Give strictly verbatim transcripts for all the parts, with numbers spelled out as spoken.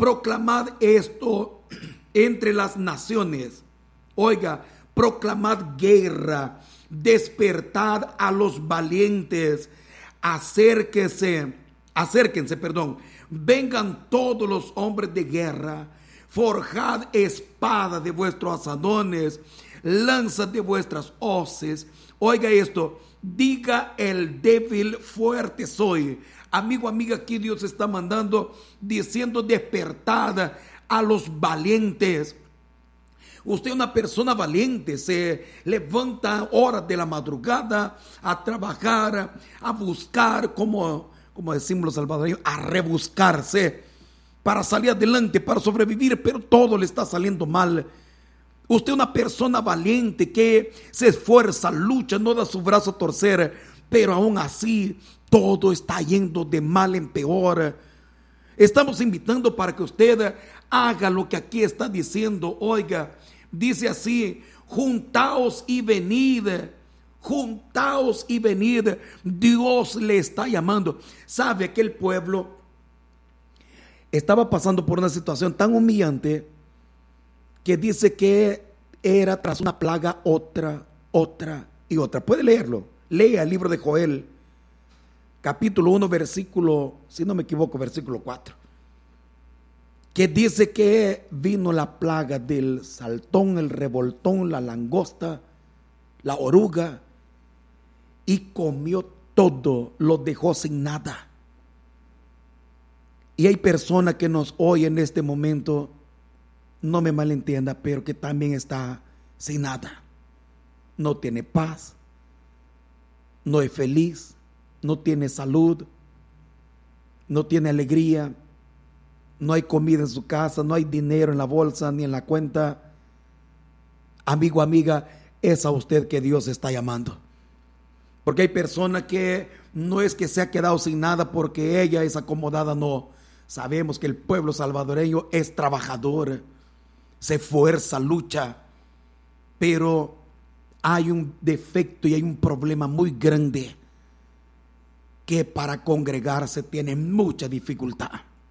proclamad esto entre las naciones. Oiga, proclamad guerra, despertad a los valientes, acérquense, acérquense, perdón, vengan todos los hombres de guerra, forjad espada de vuestros asadones, lanzas de vuestras hoces. Oiga esto, diga el débil, fuerte soy. Amigo, amiga, aquí Dios está mandando, diciendo despertad a los valientes. Usted es una persona valiente, se levanta horas de la madrugada a trabajar, a buscar, como, como decimos los salvadoreños, a rebuscarse para salir adelante, para sobrevivir, pero todo le está saliendo mal. Usted es una persona valiente que se esfuerza, lucha, no da su brazo a torcer, pero aún así todo está yendo de mal en peor. Estamos invitando para que usted haga lo que aquí está diciendo. Oiga, dice así: juntaos y venid, juntaos y venid. Dios le está llamando. ¿Sabe? Aquel pueblo estaba pasando por una situación tan humillante que dice que era tras una plaga otra, otra y otra. Puede leerlo. Lea el libro de Joel, capítulo uno, versículo, si no me equivoco, versículo cuatro. Que dice que vino la plaga del saltón, el revoltón, la langosta, la oruga, y comió todo, lo dejó sin nada. Y hay personas que nos oyen en este momento, no me malentienda, pero que también está sin nada. No tiene paz, no es feliz, no tiene salud, no tiene alegría, no hay comida en su casa, no hay dinero en la bolsa ni en la cuenta. Amigo, amiga, es a usted que Dios está llamando. Porque hay personas que no es que se ha quedado sin nada porque ella es acomodada, no. Sabemos que el pueblo salvadoreño es trabajador, se esfuerza, lucha, pero hay un defecto y hay un problema muy grande, que para congregarse tiene mucha dificultad.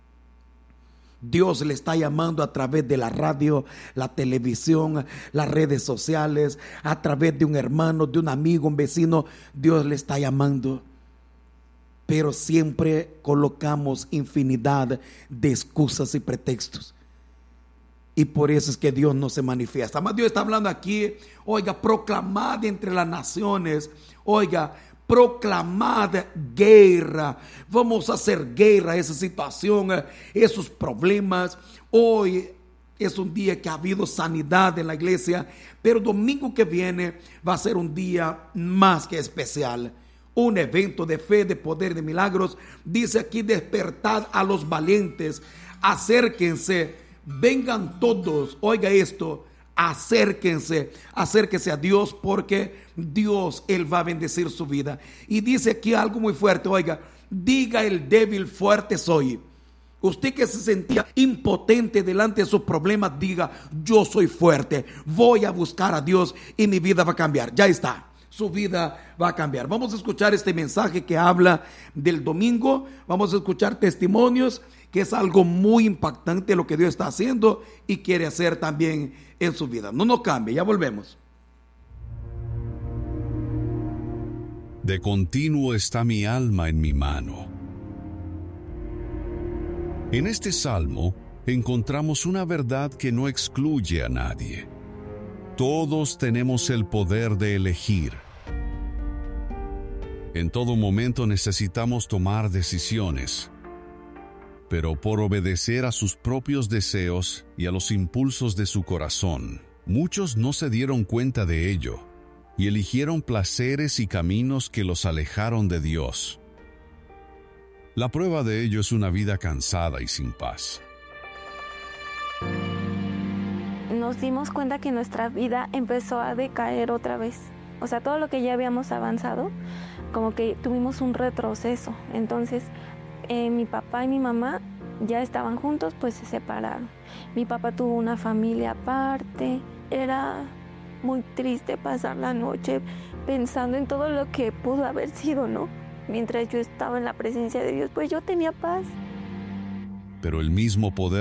Dios le está llamando a través de la radio, la televisión, las redes sociales, a través de un hermano, de un amigo, un vecino. Dios le está llamando, pero siempre colocamos infinidad de excusas y pretextos. Y por eso es que Dios no se manifiesta. Además, Dios está hablando aquí, oiga, proclamad entre las naciones, oiga, proclamad guerra. Vamos a hacer guerra a esa situación, esos problemas. Hoy es un día que ha habido sanidad en la iglesia, pero domingo que viene va a ser un día más que especial. Un evento de fe, de poder, de milagros. Dice aquí: despertad a los valientes, acérquense. Vengan todos, oiga esto, acérquense, acérquense a Dios, porque Dios, Él va a bendecir su vida. Y dice aquí algo muy fuerte, oiga, diga el débil, fuerte soy. Usted que se sentía impotente delante de sus problemas, diga: yo soy fuerte, voy a buscar a Dios y mi vida va a cambiar. Ya está, su vida va a cambiar. Vamos a escuchar este mensaje que habla del domingo, vamos a escuchar testimonios, que es algo muy impactante lo que Dios está haciendo y quiere hacer también en su vida. No nos cambie, ya volvemos. De continuo está mi alma en mi mano. En este salmo encontramos una verdad que no excluye a nadie. Todos tenemos el poder de elegir. En todo momento necesitamos tomar decisiones, pero por obedecer a sus propios deseos y a los impulsos de su corazón, muchos no se dieron cuenta de ello y eligieron placeres y caminos que los alejaron de Dios. La prueba de ello es una vida cansada y sin paz. Nos dimos cuenta que nuestra vida empezó a decaer otra vez. O sea, todo lo que ya habíamos avanzado, como que tuvimos un retroceso. Entonces, Eh, mi papá y mi mamá ya estaban juntos, pues se separaron. Mi papá tuvo una familia aparte. Era muy triste pasar la noche pensando en todo lo que pudo haber sido, ¿no? Mientras yo estaba en la presencia de Dios, pues yo tenía paz. Pero el mismo poder